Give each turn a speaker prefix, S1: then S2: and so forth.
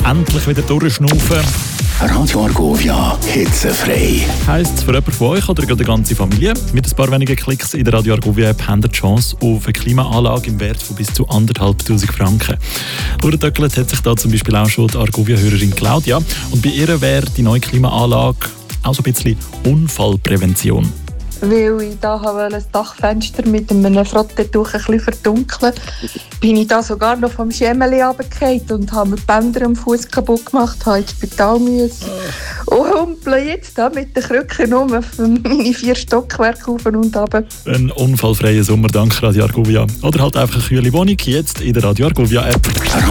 S1: endlich wieder durchschnaufen.
S2: Radio Argovia, hitzefrei.
S1: Heisst für jemanden von euch oder die ganze Familie? Mit ein paar wenigen Klicks in der Radio Argovia App haben ihr die Chance auf eine Klimaanlage im Wert von bis zu 1'500 Franken. Durchgetöckelt hat sich da zum Beispiel auch schon die Argovia-Hörerin Claudia. Und bei ihr wäre die neue Klimaanlage auch so ein bisschen Unfallprävention.
S3: Weil ich da das Dachfenster mit einem Frottetuch ein bisschen verdunkeln, bin ich da sogar noch vom Schemeli runtergefallen und habe mir die Bänder am Fuß kaputt gemacht, habe ins Spital müssen. Und humple jetzt da mit den Krücken um auf meine 4 Stockwerke auf und runter.
S1: Ein unfallfreier Sommer dank Radio Argovia. Oder halt einfach eine kühle Wohnung, jetzt in der Radio Argovia App.